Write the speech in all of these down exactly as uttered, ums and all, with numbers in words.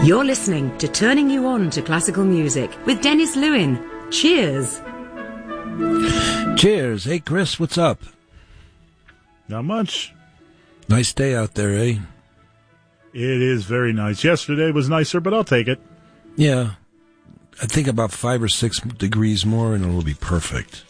You're listening to Turning You On to Classical Music with Dennis Lewin. Cheers. Cheers. Hey, Chris, what's up? Not much. Nice day out there, eh? It is very nice. Yesterday was nicer, but I'll take it. Yeah. I think about five or six degrees more and it'll be perfect.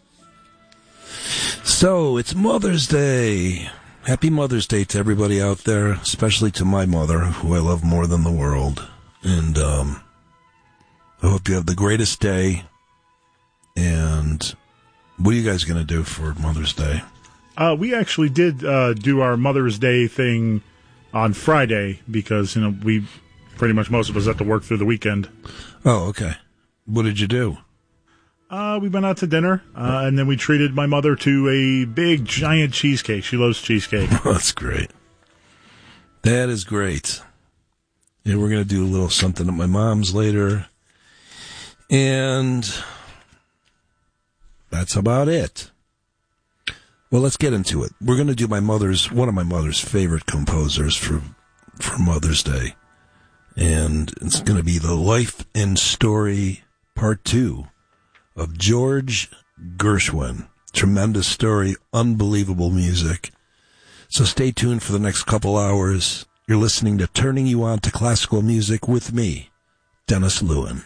So, it's Mother's Day. Happy Mother's Day to everybody out there, especially to my mother, who I love more than the world. And um, I hope you have the greatest day. And what are you guys going to do for Mother's Day? Uh, we actually did uh, do our Mother's Day thing on Friday because, you know, we pretty much most of us had to work through the weekend. Oh, okay. What did you do? Uh, we went out to dinner, uh, and then we treated my mother to a big, giant cheesecake. She loves cheesecake. That's great. That is great. Yeah, we're going to do a little something at my mom's later. And that's about it. Well, let's get into it. We're going to do my mother's, one of my mother's favorite composers for, for Mother's Day. And it's going to be the Life and Story Part two of George Gershwin. Tremendous story, unbelievable music. So stay tuned for the next couple hours. You're listening to Turning You On to Classical Music with me, Dennis Lewin.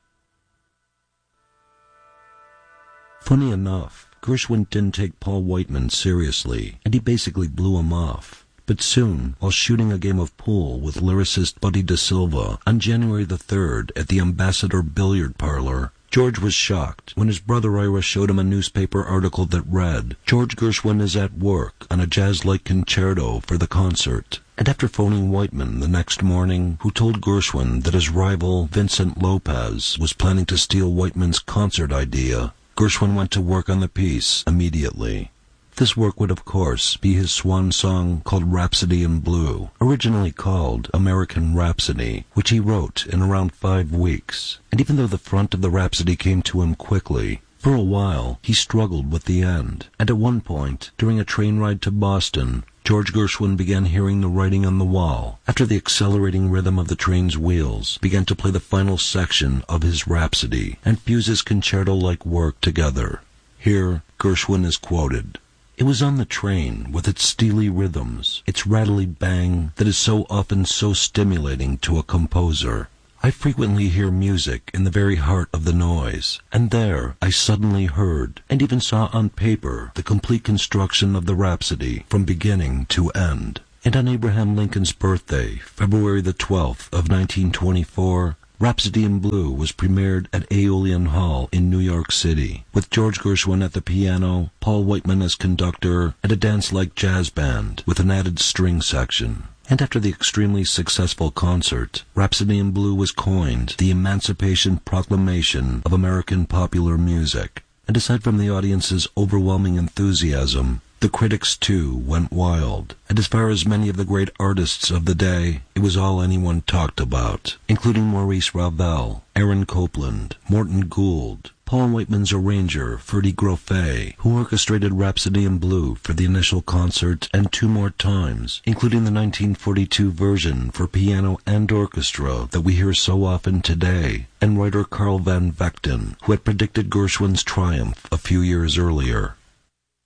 Funny enough, Gershwin didn't take Paul Whiteman seriously, and he basically blew him off. But soon, while shooting a game of pool with lyricist Buddy DeSilva on January the third at the Ambassador Billiard Parlor, George was shocked when his brother Ira showed him a newspaper article that read, "George Gershwin is at work on a jazz-like concerto for the concert." And after phoning Whiteman the next morning, who told Gershwin that his rival, Vincent Lopez, was planning to steal Whiteman's concert idea, Gershwin went to work on the piece immediately. This work would, of course, be his swan song called Rhapsody in Blue, originally called American Rhapsody, which he wrote in around five weeks. And even though the front of the Rhapsody came to him quickly, for a while he struggled with the end. And at one point, during a train ride to Boston, George Gershwin began hearing the writing on the wall after the accelerating rhythm of the train's wheels began to play the final section of his Rhapsody and fuse his concerto-like work together. Here, Gershwin is quoted, "It was on the train, with its steely rhythms, its rattly bang that is so often so stimulating to a composer. I frequently hear music in the very heart of the noise, and there I suddenly heard, and even saw on paper, the complete construction of the Rhapsody from beginning to end." And on Abraham Lincoln's birthday, February the twelfth of nineteen twenty-four, Rhapsody in Blue was premiered at Aeolian Hall in New York City, with George Gershwin at the piano, Paul Whiteman as conductor, and a dance-like jazz band with an added string section. And after the extremely successful concert, Rhapsody in Blue was coined the Emancipation Proclamation of American popular music. And aside from the audience's overwhelming enthusiasm, the critics, too, went wild, and as far as many of the great artists of the day, it was all anyone talked about, including Maurice Ravel, Aaron Copland, Morton Gould, Paul Whiteman's arranger, Ferdy Grofé, who orchestrated Rhapsody in Blue for the initial concert and two more times, including the nineteen forty-two version for piano and orchestra that we hear so often today, and writer Carl van Vechten, who had predicted Gershwin's triumph a few years earlier.